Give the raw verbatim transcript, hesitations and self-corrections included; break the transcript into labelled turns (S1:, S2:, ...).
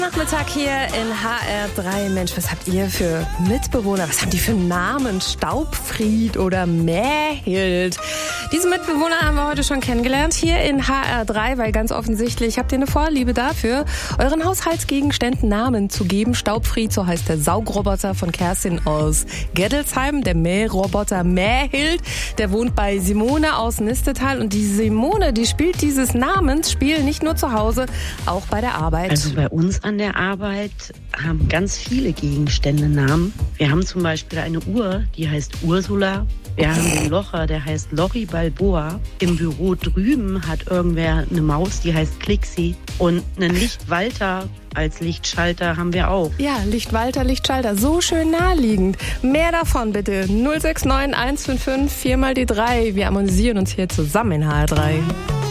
S1: Nachmittag hier in H R drei. Mensch, was habt ihr für Mitbewohner? Was haben die für Namen? Staubfried oder Mähild? Diese Mitbewohner haben wir heute schon kennengelernt hier in H R drei, weil ganz offensichtlich habt ihr eine Vorliebe dafür, euren Haushaltsgegenständen Namen zu geben. Staubfried, so heißt der Saugroboter von Kerstin aus Gettelsheim. Der Mähroboter Mähild, der wohnt bei Simone aus Nistetal. Und die Simone, die spielt dieses Namensspiel nicht nur zu Hause, auch bei der Arbeit.
S2: Also bei uns an der Arbeit haben ganz viele Gegenstände Namen. Wir haben zum Beispiel eine Uhr, die heißt Ursula. Wir haben den Locher, der heißt Lori Balboa. Im Büro drüben hat irgendwer eine Maus, die heißt Klixi. Und einen Lichtwalter als Lichtschalter haben wir auch.
S1: Ja, Lichtwalter, Lichtschalter, so schön naheliegend. Mehr davon bitte. null sechs neun eins fünf fünf vier mal die drei. Wir amüsieren uns hier zusammen in H R drei.